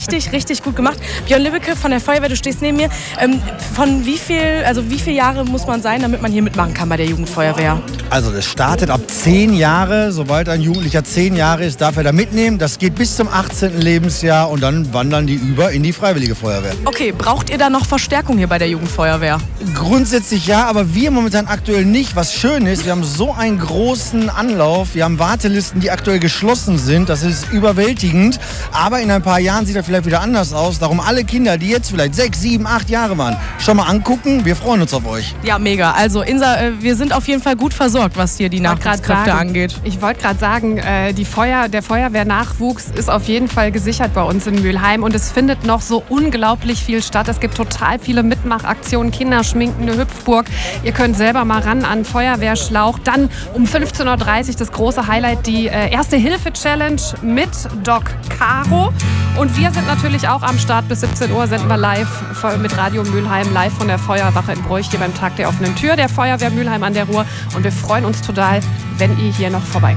richtig, richtig gut gemacht. Björn Lübbecke von der Feuerwehr, du stehst neben mir. Von wie viele Jahre muss man sein, damit man hier mitmachen kann bei der Jugendfeuerwehr? Also das startet ab 10 Jahre. Sobald ein Jugendlicher 10 Jahre ist, darf er da mitnehmen. Das geht bis zum 18. Lebensjahr und dann wandern die über in die Freiwillige Feuerwehr. Okay, braucht ihr da noch Verstärkung hier bei der Jugendfeuerwehr? Grundsätzlich ja, aber wir momentan aktuell nicht. Was schön ist, wir haben so einen großen Anlauf. Wir haben Wartelisten, die aktuell geschlossen sind. Das ist überwältigend. Aber in ein paar Jahren sieht das vielleicht wieder anders aus. Darum alle Kinder, die jetzt vielleicht 6, 7, 8 Jahre waren, schon mal angucken. Wir freuen uns auf euch. Ja, mega. Also Insa, wir sind auf jeden Fall gut versorgt, was hier die Nachwuchskräfte angeht. Ich wollte gerade sagen, der Feuerwehrnachwuchs ist auf jeden Fall gesichert bei uns in Mülheim und es findet noch so unglaublich viel statt. Es gibt total viele Mitmachaktionen, Kinderschminken, eine Hüpfburg. Ihr könnt selber mal ran an Feuerwehrschlauch. Dann um 15.30 Uhr das große Highlight, die Erste-Hilfe-Challenge mit Doc Caro. Und wir sind natürlich auch am Start. Bis 17 Uhr senden wir live mit Radio Mülheim, live von der Feuerwache in Bräuch hier beim Tag der offenen Tür der Feuerwehr Mülheim an der Ruhr. Und wir freuen uns total, wenn ihr hier noch vorbeikommt.